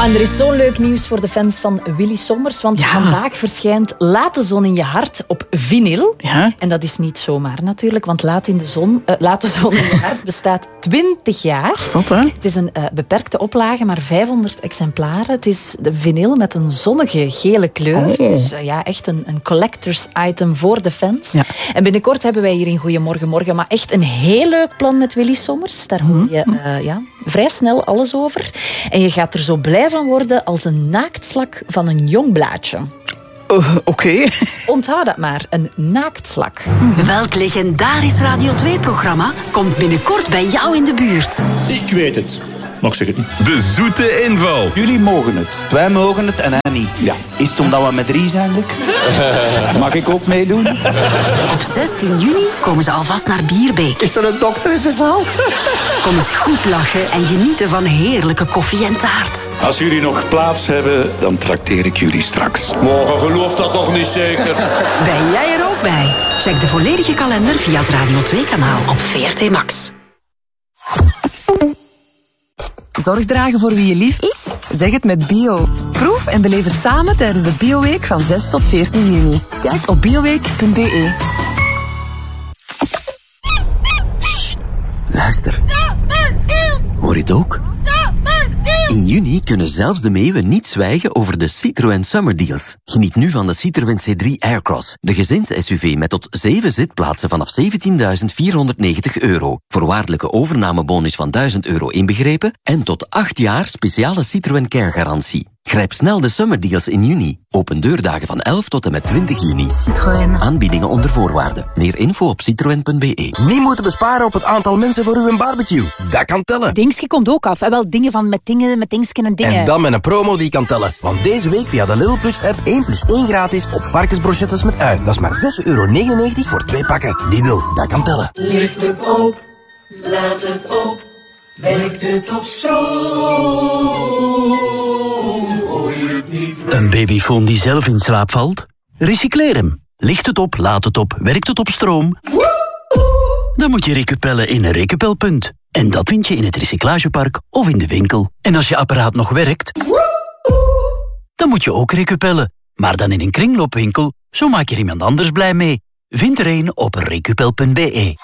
en er is zo'n leuk nieuws voor de fans van Willy Sommers. Want vandaag verschijnt Laat de zon in je hart op vinyl. Ja. En dat is niet zomaar natuurlijk, want Laat de zon in je hart bestaat 20 jaar. Zot, hè? Het is een beperkte oplage, maar 500 exemplaren. Het is de vinyl met een zonnige gele kleur. Oh. Dus echt een collectors item voor de fans. Ja. En binnenkort hebben wij hier in Goeiemorgen Morgen maar echt een heel leuk plan met Willy Sommers. Daar hoor je vrij snel alles over. En je gaat er zo blij van worden als een naaktslak van een jong blaadje. Oké. Onthoud dat maar, een naaktslak. Welk legendarisch Radio 2-programma komt binnenkort bij jou in de buurt? Ik weet het. Maar ik zeg het niet. De zoete inval. Jullie mogen het. Wij mogen het en hij niet. Ja. Is het omdat we met 3 zijn, Luc? Mag ik ook meedoen? Op 16 juni komen ze alvast naar Bierbeek. Is er een dokter in de zaal? Kom eens goed lachen en genieten van heerlijke koffie en taart. Als jullie nog plaats hebben, dan trakteer ik jullie straks. Morgen gelooft dat toch niet zeker? Ben jij er ook bij? Check de volledige kalender via het Radio 2-kanaal op VRT Max. Zorg dragen voor wie je lief is? Zeg het met Bio. Proef en beleef het samen tijdens de Bioweek van 6 tot 14 juni. Kijk op bioweek.be. Luister. Hoor je het ook? In juni kunnen zelfs de meeuwen niet zwijgen over de Citroën Summer Deals. Geniet nu van de Citroën C3 Aircross, de gezins-SUV met tot 7 zitplaatsen vanaf €17.490. Voorwaardelijke overnamebonus van €1.000 inbegrepen en tot 8 jaar speciale Citroën Care-garantie. Grijp snel de Summer Deals in juni. Open deurdagen van 11 tot en met 20 juni. Citroën. Aanbiedingen onder voorwaarden. Meer info op citroen.be. Niet moeten besparen op het aantal mensen voor uw barbecue. Dat kan tellen. Dingske komt ook af. Wel dingen van met dingsken en dingen. En dan met een promo die kan tellen. Want deze week via de Lidl Plus app 1 + 1 gratis op varkensbrochettes met ui. Dat is maar €6,99 voor 2 pakken. Lidl, dat kan tellen. Licht het op, laat het op, werkt het op stroom. Een babyfoon die zelf in slaap valt? Recycleer hem. Licht het op, laat het op, werkt het op stroom? Dan moet je recupellen in een recupelpunt. En dat vind je in het recyclagepark of in de winkel. En als je apparaat nog werkt, dan moet je ook recupellen. Maar dan in een kringloopwinkel, zo maak je er iemand anders blij mee. Vind er een op recupel.be.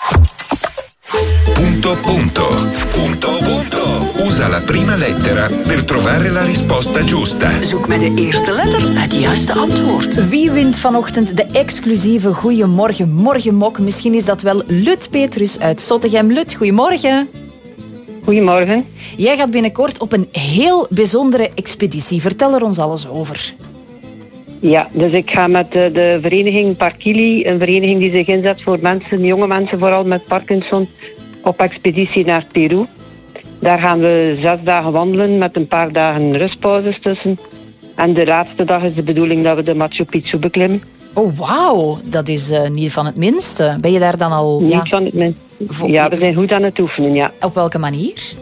Punto, punto. Punto, punto. Usa la prima lettera per trovare la risposta giusta. Zoek met de eerste letter het juiste antwoord. Wie wint vanochtend de exclusieve Goeiemorgen Morgenmok? Misschien is dat wel Lut Petrus uit Zottegem. Lut, goedemorgen. Goedemorgen. Jij gaat binnenkort op een heel bijzondere expeditie. Vertel er ons alles over. Ja, dus ik ga met de vereniging Parkili, een vereniging die zich inzet voor mensen, jonge mensen vooral met Parkinson, op expeditie naar Peru. Daar gaan we 6 dagen wandelen met een paar dagen rustpauzes tussen. En de laatste dag is de bedoeling dat we de Machu Picchu beklimmen. Oh, wauw. Dat is niet van het minste. Ben je daar dan al... Niet van het minste. Ja, we zijn goed aan het oefenen, ja. Op welke manier?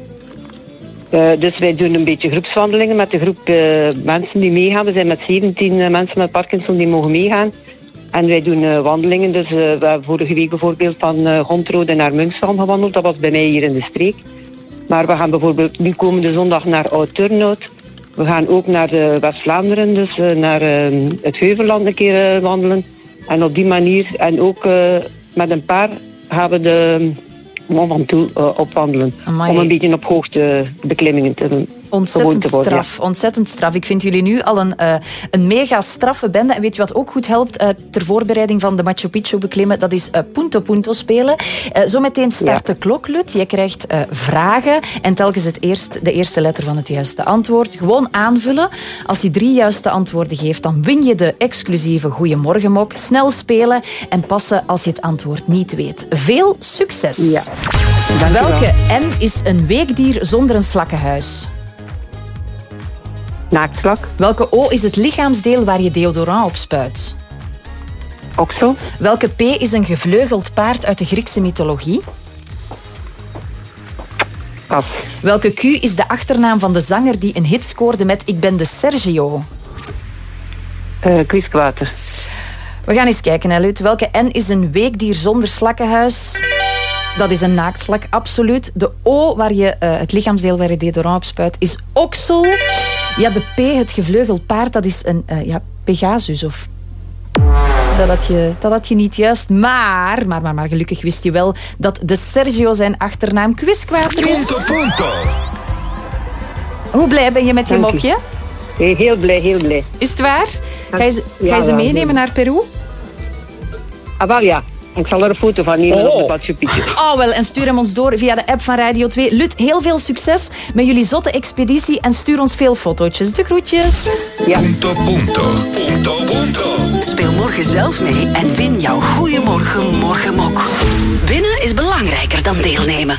Dus wij doen een beetje groepswandelingen met de groep mensen die meegaan. We zijn met 17 mensen met Parkinson die mogen meegaan. En wij doen wandelingen. Dus we hebben vorige week bijvoorbeeld van Gondrode naar Munkstam gewandeld. Dat was bij mij hier in de streek. Maar we gaan bijvoorbeeld nu komende zondag naar Oud-Turnhout. We gaan ook naar West-Vlaanderen, dus naar het Heuvelland een keer wandelen. En op die manier, en ook met een paar, gaan we de Mont Ventoux opwandelen. Amai. Om een beetje op hoogte beklimmingen te doen. Ontzettend straf, ontzettend straf. Ik vind jullie nu al een mega straffe bende. En weet je wat ook goed helpt ter voorbereiding van de Machu Picchu beklimmen? Dat is punto punto spelen. Zometeen start de klok, Lut. Je krijgt vragen en telkens de eerste letter van het juiste antwoord. Gewoon aanvullen. Als je 3 juiste antwoorden geeft, dan win je de exclusieve Goeiemorgenmok. Snel spelen en passen als je het antwoord niet weet. Veel succes! Ja. Welke N is een weekdier zonder een slakkenhuis? Naaktslak. Welke O is het lichaamsdeel waar je deodorant op spuit? Oksel. Welke P is een gevleugeld paard uit de Griekse mythologie? Pas. Welke Q is de achternaam van de zanger die een hit scoorde met Ik ben de Sergio? Quizquater. We gaan eens kijken, hè, Lut. Welke N is een weekdier zonder slakkenhuis? Dat is een naaktslak, absoluut. De O, waar je het lichaamsdeel waar je deodorant op spuit, is oksel. Ja, de P, het gevleugeld paard, dat is een Pegasus of... Dat had je niet juist, maar gelukkig wist je wel dat de Sergio zijn achternaam Quizquater is. Punto. Hoe blij ben je met je mokje? Heel blij. Is het waar? Ga je ze meenemen naar Peru? Ah, wel ja. Ik zal er een foto van nemen op de Machu Picchu. Oh wel, en stuur hem ons door via de app van Radio 2. Lut, heel veel succes met jullie zotte expeditie en stuur ons veel fotootjes. De groetjes. Ja. Punto. Speel morgen zelf mee en win jouw Goeiemorgen Morgenmok. Winnen is belangrijker dan deelnemen.